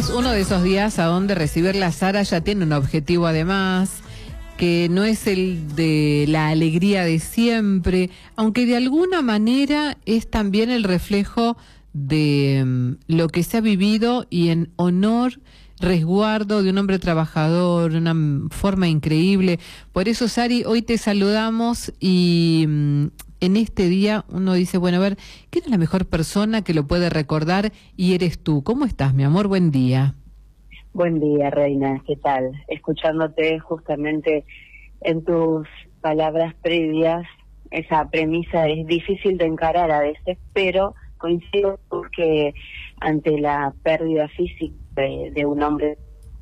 es uno de esos días a donde recibir la Sara ya tiene un objetivo además, que no es el de la alegría de siempre, aunque de alguna manera es también el reflejo de lo que se ha vivido y en honor, resguardo de un hombre trabajador, de una forma increíble. Por eso, Sari, hoy te saludamos y en este día uno dice, bueno, a ver, ¿quién es la mejor persona que lo puede recordar? Y eres tú. ¿Cómo estás, mi amor? Buen día. Buen día, Reina. ¿Qué tal? Escuchándote justamente en tus palabras previas, esa premisa es difícil de encarar a veces, pero coincido que ante la pérdida física de un hombre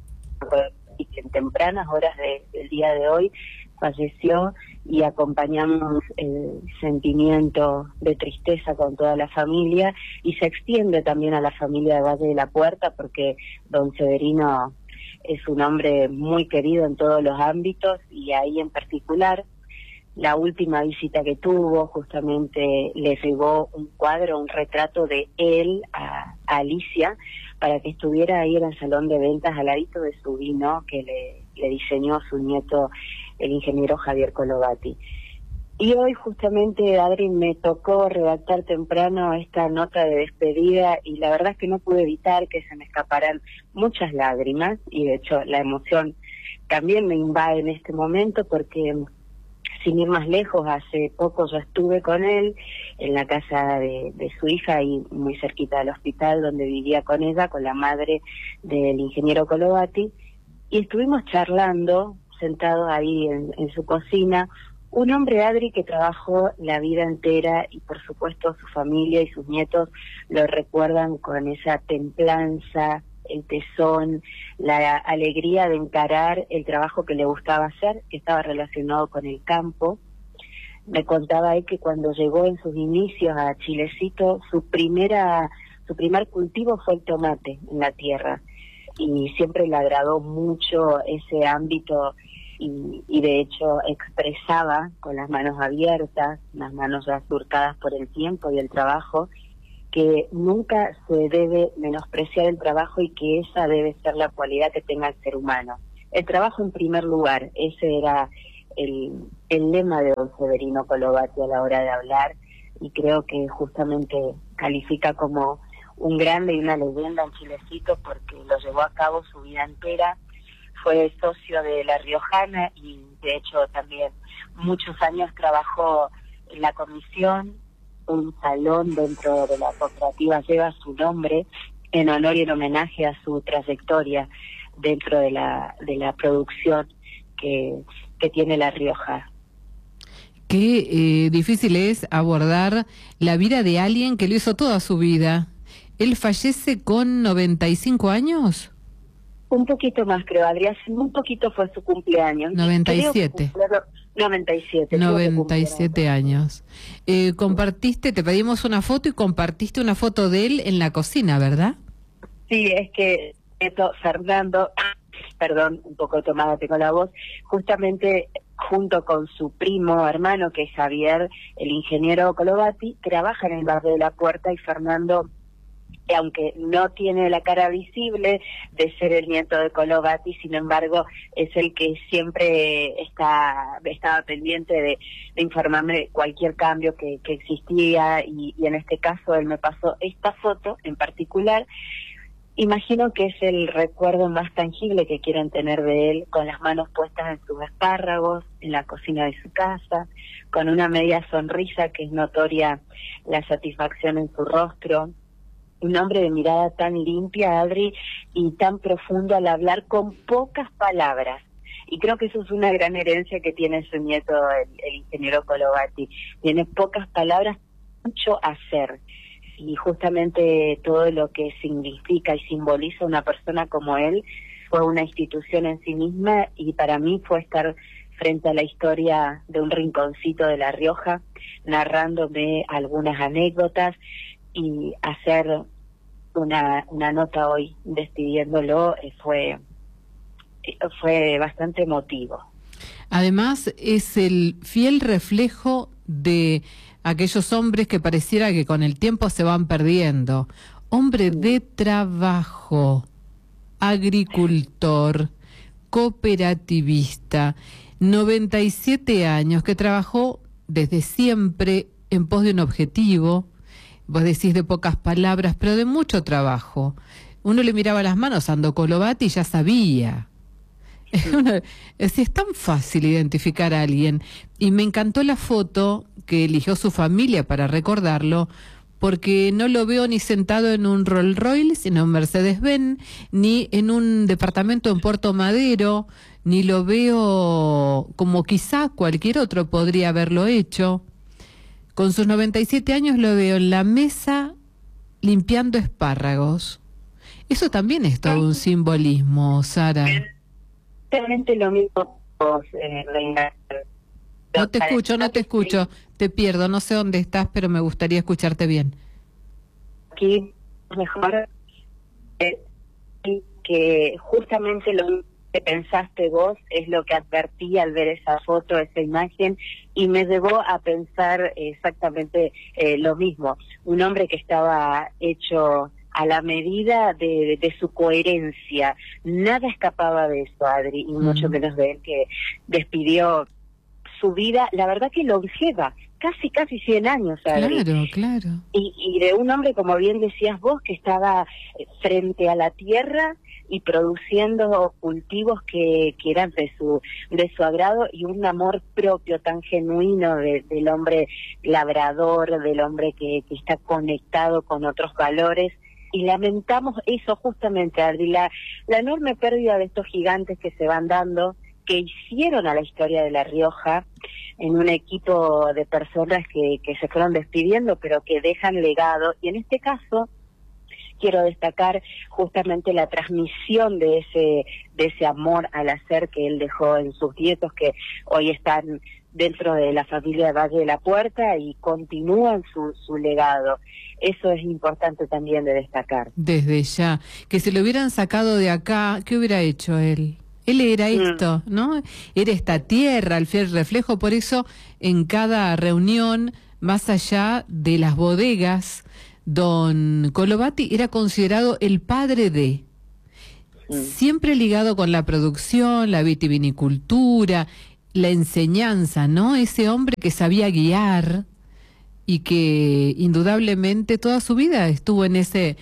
y que en tempranas horas del día de hoy falleció, y acompañamos el sentimiento de tristeza con toda la familia, y se extiende también a la familia de Valle de la Puerta, porque don Severino es un hombre muy querido en todos los ámbitos, y ahí en particular la última visita que tuvo justamente le llevó un cuadro, un retrato de él a Alicia, para que estuviera ahí en el salón de ventas al ladito de su vino que le diseñó a su nieto, el ingeniero Javier Colovati. Y hoy justamente, Adri, me tocó redactar temprano esta nota de despedida, y la verdad es que no pude evitar que se me escaparan muchas lágrimas, y de hecho la emoción también me invade en este momento, porque sin ir más lejos, hace poco yo estuve con él en la casa de su hija, y muy cerquita del hospital donde vivía con ella, con la madre del ingeniero Colovati, y estuvimos charlando, sentados ahí en su cocina. Un hombre, Adri, que trabajó la vida entera, y por supuesto su familia y sus nietos lo recuerdan con esa templanza, el tesón, la alegría de encarar el trabajo que le gustaba hacer, que estaba relacionado con el campo. Me contaba él que cuando llegó en sus inicios a Chilecito, su primer cultivo fue el tomate en la tierra, y siempre le agradó mucho ese ámbito, y de hecho expresaba con las manos abiertas, las manos ya surcadas por el tiempo y el trabajo, que nunca se debe menospreciar el trabajo, y que esa debe ser la cualidad que tenga el ser humano. El trabajo en primer lugar, ese era el lema de don Severino Colovati a la hora de hablar, y creo que justamente califica como un grande y una leyenda en Chilecito, porque lo llevó a cabo su vida entera. Fue socio de La Riojana, y de hecho también muchos años trabajó en la comisión. Un salón dentro de la cooperativa lleva su nombre en honor y en homenaje a su trayectoria dentro de la producción que tiene La Rioja. Qué difícil es abordar la vida de alguien que lo hizo toda su vida. ¿Él fallece con 95 años? Un poquito más, creo, Adrián. Un poquito fue su cumpleaños. 97. 97 años. Compartiste, te pedimos una foto y compartiste una foto de él en la cocina, ¿verdad? Sí, es que Fernando, perdón, un poco tomada tengo la voz, justamente junto con su primo hermano, que es Javier, el ingeniero Colovati, trabaja en el barrio de La Puerta, y Fernando, aunque no tiene la cara visible de ser el nieto de Colovati, sin embargo es el que siempre estaba pendiente de informarme de cualquier cambio que existía, y en este caso él me pasó esta foto en particular. Imagino que es el recuerdo más tangible que quieren tener de él, con las manos puestas en sus espárragos, en la cocina de su casa, con una media sonrisa que es notoria la satisfacción en su rostro. Un hombre de mirada tan limpia, Adri, y tan profundo al hablar, con pocas palabras. Y creo que eso es una gran herencia que tiene su nieto, el ingeniero Colovati. Tiene pocas palabras, mucho hacer. Y justamente todo lo que significa y simboliza una persona como él fue una institución en sí misma, y para mí fue estar frente a la historia de un rinconcito de La Rioja, narrándome algunas anécdotas, y hacer una nota hoy despidiéndolo fue bastante emotivo. Además, es el fiel reflejo de aquellos hombres que pareciera que con el tiempo se van perdiendo. Hombre de trabajo, agricultor, cooperativista, 97 años, que trabajó desde siempre en pos de un objetivo. Vos decís de pocas palabras, pero de mucho trabajo. Uno le miraba las manos a Ando Colovati y ya sabía. Es tan fácil identificar a alguien. Y me encantó la foto que eligió su familia para recordarlo, porque no lo veo ni sentado en un Rolls Royce, en un Mercedes-Benz, ni en un departamento en Puerto Madero, ni lo veo como quizá cualquier otro podría haberlo hecho. Con sus 97 años lo veo en la mesa limpiando espárragos. Eso también es todo un simbolismo, Sara. Exactamente lo mismo, Reina. No te escucho, te pierdo, no sé dónde estás, pero me gustaría escucharte bien. Aquí mejor que justamente lo que pensaste vos es lo que advertí al ver esa foto, esa imagen, y me llevó a pensar exactamente lo mismo. Un hombre que estaba hecho a la medida de su coherencia. Nada escapaba de eso, Adri, y mucho menos de él, que despidió su vida, la verdad que longeva, casi 100 años, Adri. Claro. Y de un hombre, como bien decías vos, que estaba frente a la tierra y produciendo cultivos que eran de su agrado, y un amor propio tan genuino del hombre labrador, del hombre que está conectado con otros valores. Y lamentamos eso justamente, Adri, la enorme pérdida de estos gigantes que se van dando, que hicieron a la historia de La Rioja en un equipo de personas que se fueron despidiendo, pero que dejan legado. Y en este caso quiero destacar justamente la transmisión de ese amor al hacer que él dejó en sus nietos, que hoy están dentro de la familia de Valle de la Puerta y continúan su legado. Eso es importante también de destacar. Desde ya, que se lo hubieran sacado de acá, ¿qué hubiera hecho él? Él era esto, ¿no? Era esta tierra, el fiel reflejo. Por eso en cada reunión, más allá de las bodegas, don Colovati era considerado el padre de, siempre ligado con la producción, la vitivinicultura, la enseñanza, ¿no? Ese hombre que sabía guiar y que indudablemente toda su vida estuvo en ese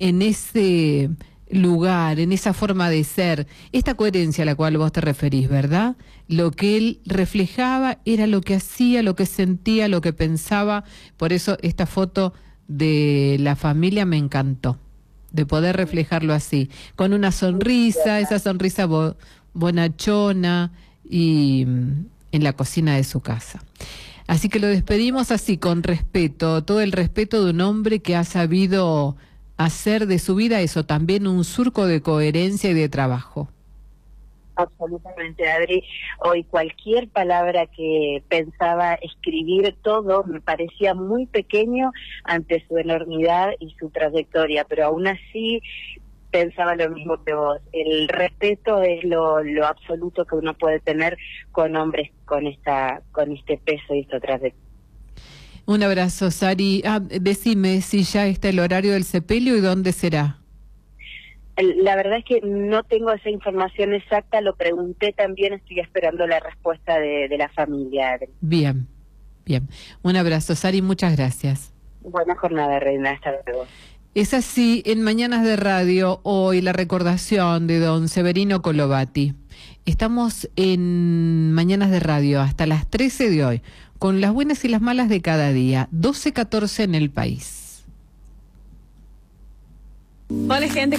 lugar, en esa forma de ser, esta coherencia a la cual vos te referís, ¿verdad? Lo que él reflejaba era lo que hacía, lo que sentía, lo que pensaba. Por eso esta foto de la familia me encantó, de poder reflejarlo así, con una sonrisa, esa sonrisa bonachona, y en la cocina de su casa. Así que lo despedimos así, con respeto, todo el respeto de un hombre que ha sabido hacer de su vida eso, también un surco de coherencia y de trabajo. Absolutamente, Adri. Hoy cualquier palabra que pensaba escribir, todo me parecía muy pequeño ante su enormidad y su trayectoria, pero aún así pensaba lo mismo que vos. El respeto es lo absoluto que uno puede tener con hombres con este peso y esta trayectoria. Un abrazo, Sari. Decime si ya está el horario del sepelio y dónde será. La verdad es que no tengo esa información exacta, lo pregunté también, estoy esperando la respuesta de la familia. Bien. Un abrazo, Sari, muchas gracias. Buena jornada, Reina, hasta luego. Es así, en Mañanas de Radio, hoy la recordación de don Severino Colovati. Estamos en Mañanas de Radio hasta las 13 de hoy, con las buenas y las malas de cada día, 12:14 en el país. Hola, gente.